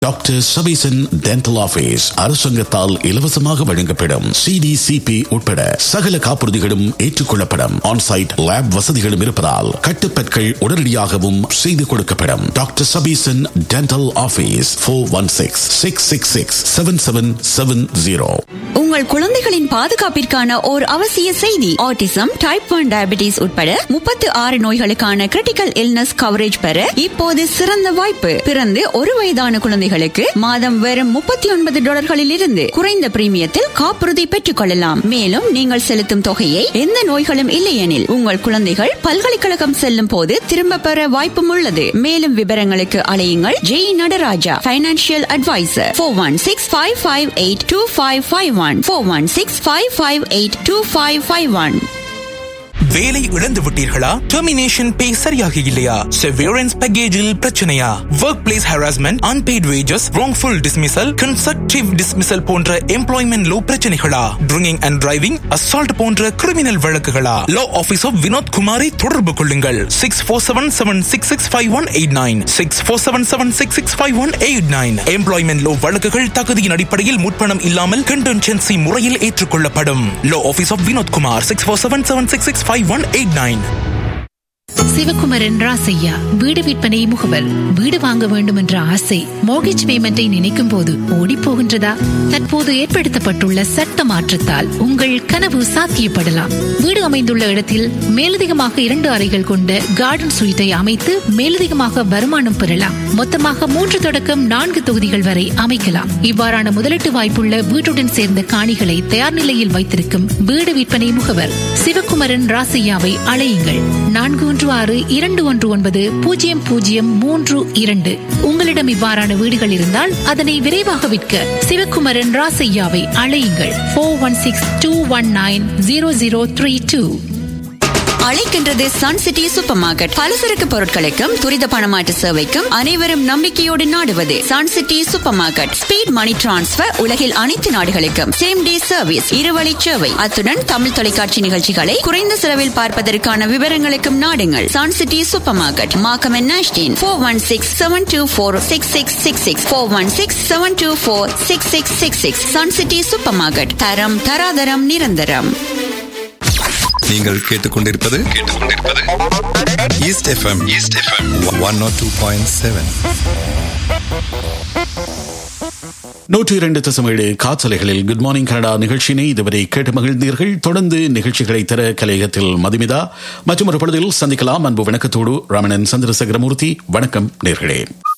Doctor Sabesan dental office அரசாங்கத்தால் இலவசமாக வழங்கப்படும் CDCP உட்பட சகல காப்புறுதிகளும் ஏற்றுக்கொள்ளப்படும். ஆன்சைட் லேப் வசதிகளும் இருப்பதால் கட்டுப்பற்கள் உடனடியாகவும் செய்து கொடுக்கப்படும். Doctor Sabesan dental office 416-666-7770. உங்கள் குழந்தைகளின் பாதுகாப்பிற்கான ஓர் அவசிய செய்தி. ஆட்டிசம், டைப் 1 டயபிட்டிஸ் உட்பட 36 நோய்களுக்கான கிரிட்டிக்கல் இல்னஸ் கவரேஜ் பெற இப்போது சிறந்த வாய்ப்பு. பிறந்து 1 வயதான குழந்தைகளுக்கு மாதம் வெறும் $39 இருந்து குறைந்த பிரீமியத்தில் காப்புறுதி பெற்றுக் கொள்ளலாம். மேலும் நீங்கள் செலுத்தும் தொகையை எந்த நோய்களும் இல்லையெனில் உங்கள் குழந்தைகள் பல்கலைக்கழகம் செல்லும் போது திரும்ப பெற வாய்ப்பும் உள்ளது. மேலும் விவரங்களுக்கு அழையுங்கள் ஜெய் நடராஜா, பைனான்சியல் அட்வைசர், 416-558-2551, 416-558-2551. வேலை இழந்து விட்டீர்களா? டெர்மினேஷன் பே சரியாக இல்லையா? செவரன்ஸ் பேக்கேஜில் பிரச்சனையா? Work place harassment, unpaid wages, wrongful dismissal, constructive dismissal போன்ற employment low பிரச்சனைகளா? Drinking and driving, assault போன்ற criminal வழக்குகளா? Law office of Vinod குமாரை தொடர்பு கொள்ளுங்கள். 6477665189, 6477665189. எம்ப்ளாய்மெண்ட் லோ வழக்குகள் தகுதியின் அடிப்படையில் முற்பணம் இல்லாமல் கண்டென்சென்சி முறையில் ஏற்றுக்கொள்ளப்படும். லா ஆபீஸ் ஆஃப் வினோத் குமார், 6477665189. சிவகுமரன் ராசையா, வீடு விற்பனை முகவர். வீடு வாங்க வேண்டும் என்ற ஆசை மோர்கேஜ் பேமெண்டை நினைக்கும் போது ஓடி போகின்றதா? தற்போது ஏற்படுத்தப்பட்டுள்ள சட்ட மாற்றத்தால் உங்கள் கனவு சாத்தியப்படலாம். வீடு அமைந்துள்ள இடத்தில் மேலதிகமாக 2 அறைகள் கொண்ட கார்டன் சுயிட்டை அமைத்து மேலதிகமாக வருமானம் பெறலாம். மொத்தமாக 3 தொடக்கம் 4 தொகுதிகள் வரை அமைக்கலாம். இவ்வாறான முதலீட்டு வாய்ப்புள்ள வீட்டுடன் சேர்ந்த காணிகளை தயார் நிலையில் வைத்திருக்கும் வீடு விற்பனை முகவர் சிவகுமரன் ராசையாவை அழையுங்கள். 416-219-0032. உங்களிடம் இவ்வாறான வீடுகள் இருந்தால் அதனை விரைவாக விற்க சிவகுமரன் ராசையாவை அழையுங்கள். 416-219-0032. அழைக்கின்றது சன் சிட்டி சூப்பர் மார்க்கெட். பலசரக்கு பொருட்களுக்கும் துரித பணமாற்று சேவைக்கும் அனைவரும் நம்பிக்கையோடு நாடுவது Sun city super market. Speed மணி டிரான்ஸ்பர், உலகில் அனைத்து நாடுகளுக்கும் சேம் டே சர்வீஸ், இருவழி சேவை. அத்துடன் தமிழ் தொலைக்காட்சி நிகழ்ச்சிகளை குறைந்த செலவில் பார்ப்பதற்கான விவரங்களுக்கும் நாடுங்கள் Sun city super market, Markham and நாஷ்டின். 416-724-6666, 416-724-6666. Sun city super market. தரம் தராதரம் நிரந்தரம். நீங்கள் கேட்டுக்கொண்டிருப்பது ஈஸ்ட் எஃப்எம் 102.7. 102.7 காற்றலைகளில் குட் மார்னிங் கனடா நிகழ்ச்சியினை இதுவரை கேட்டு மகிழ்ந்தீர்கள். தொடர்ந்து நிகழ்ச்சிகளை தர கலையகத்தில் மதுமிதா மற்றும் ஒரு பொழுதில் சந்திக்கலாம். அன்பு வணக்கத்தோடு ராமணன் சந்திரசேகரமூர்த்தி. வணக்கம் நேர்களே.